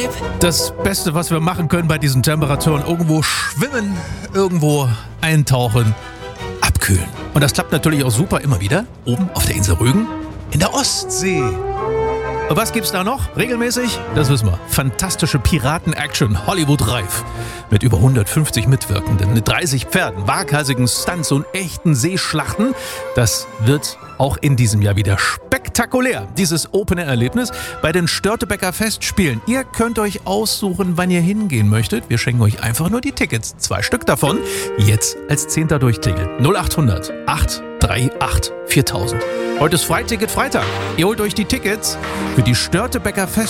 Das Beste, was wir machen können bei diesen Temperaturen, irgendwo schwimmen, irgendwo eintauchen, abkühlen. Und das klappt natürlich auch super immer wieder oben auf der Insel Rügen in der Ostsee. Und was gibt's da noch? Regelmäßig? Das wissen wir. Fantastische Piraten-Action, Hollywood-reif. Mit über 150 Mitwirkenden, mit 30 Pferden, waghalsigen Stunts und echten Seeschlachten. Das wird auch in diesem Jahr wieder spektakulär. Dieses Open-Air-Erlebnis bei den Störtebeker Festspielen. Ihr könnt euch aussuchen, wann ihr hingehen möchtet. Wir schenken euch einfach nur die Tickets. 2 Stück davon. Jetzt als 10. durchklingeln. 0800 838 4000. Heute ist Freiticket Freitag. Ihr holt euch die Tickets für die Störtebeker Festspiele.